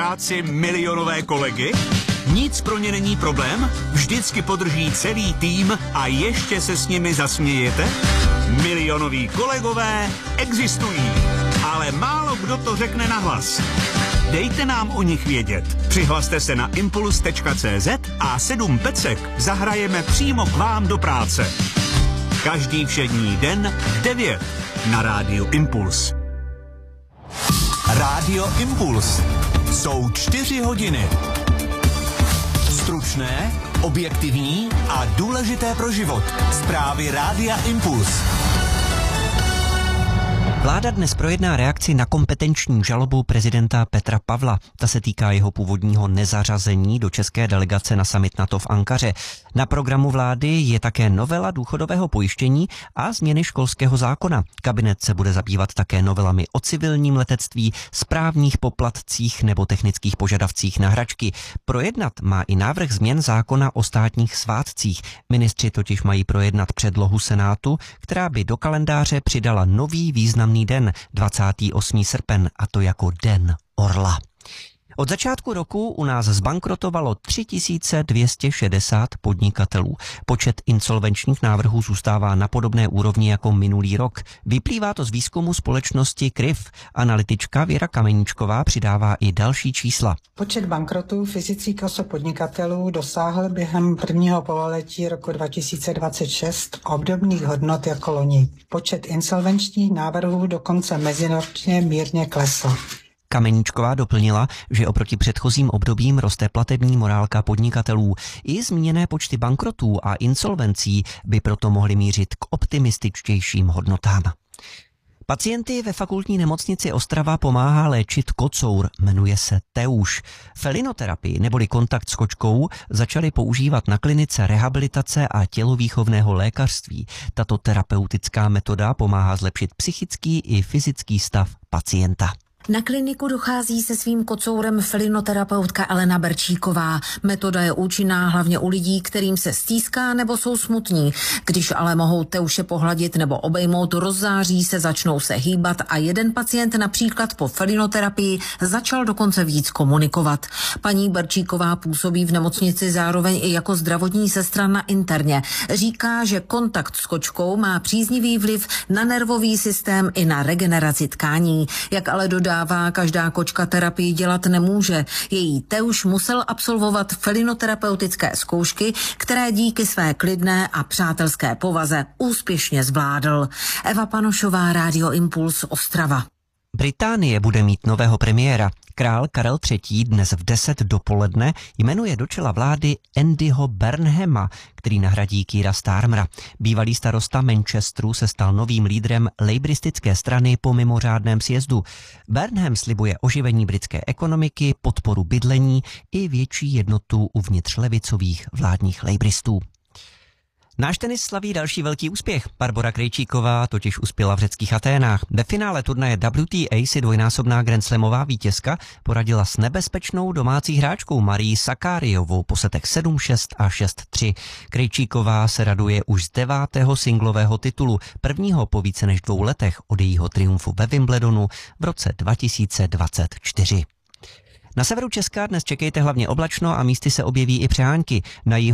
práci milionové kolegy? Nic pro ně není problém? Vždycky podrží celý tým a ještě se s nimi zasmějete? Milionoví kolegové existují, ale málo kdo to řekne nahlas. Dejte nám o nich vědět. Přihlaste se na impuls.cz a 7 pecek zahrajeme přímo k vám do práce. Každý všední den v 9 na Rádiu Impuls. Rádio Impuls. Jsou 4 hodiny. Stručné, objektivní a důležité pro život. Zprávy Rádia Impuls. Vláda dnes projedná reakci na kompetenční žalobu prezidenta Petra Pavla. Ta se týká jeho původního nezařazení do české delegace na summit NATO v Ankaře. Na programu vlády je také novela důchodového pojištění a změny školského zákona. Kabinet se bude zabývat také novelami o civilním letectví, správních poplatcích nebo technických požadavcích na hračky. Projednat má i návrh změn zákona o státních svátcích. Ministři totiž mají projednat předlohu Senátu, která by do kalendáře přidala nový významný den, 28. srpen, a to jako Den orla. Od začátku roku u nás zbankrotovalo 3260 podnikatelů. Počet insolvenčních návrhů zůstává na podobné úrovni jako minulý rok. Vyplývá to z výzkumu společnosti KRIV. Analytička Věra Kameníčková přidává i další čísla. Počet bankrotů fyzických osob podnikatelů dosáhl během prvního pololetí roku 2026 obdobných hodnot jako loni. Počet insolvenčních návrhů dokonce meziročně mírně klesl. Kameníčková doplnila, že oproti předchozím obdobím roste platební morálka podnikatelů. I zmíněné počty bankrotů a insolvencí by proto mohly mířit k optimističtějším hodnotám. Pacienty ve fakultní nemocnici Ostrava pomáhá léčit kocour, jmenuje se Teuš. Felinoterapii neboli kontakt s kočkou začali používat na klinice rehabilitace a tělovýchovného lékařství. Tato terapeutická metoda pomáhá zlepšit psychický i fyzický stav pacienta. Na kliniku dochází se svým kocourem felinoterapeutka Elena Berčíková. Metoda je účinná hlavně u lidí, kterým se stýská nebo jsou smutní. Když ale mohou Teuše pohladit nebo obejmout, rozzáří se, začnou se hýbat a jeden pacient například po felinoterapii začal dokonce víc komunikovat. Paní Berčíková působí v nemocnici zároveň i jako zdravotní sestra na interně. Říká, že kontakt s kočkou má příznivý vliv na nervový systém i na regeneraci tkání. Jak ale dodává, každá kočka terapii dělat nemůže. Její Teuš musel absolvovat felinoterapeutické zkoušky, které díky své klidné a přátelské povaze úspěšně zvládl. Eva Panošová, Rádio Impuls, Ostrava. Británie bude mít nového premiéra. Král Karel III. Dnes v 10 dopoledne jmenuje do čela vlády Andyho Burnhama, který nahradí Keira Starmera. Bývalý starosta Manchesteru se stal novým lídrem lejbristické strany po mimořádném sjezdu. Burnham slibuje oživení britské ekonomiky, podporu bydlení i větší jednotu uvnitř levicových vládních lejbristů. Náš tenis slaví další velký úspěch. Barbora Krejčíková totiž uspěla v řeckých Aténách. Ve finále turnaje WTA si dvojnásobná grandslamová vítězka poradila s nebezpečnou domácí hráčkou Marií Sakkariovou po setech 7-6 a 6-3. Krejčíková se raduje už z 9. singlového titulu, prvního po více než 2 letech od jejího triumfu ve Wimbledonu v roce 2024. Na severu Česka dnes čekejte hlavně oblačno a místy se objeví i přehánky. Na jihu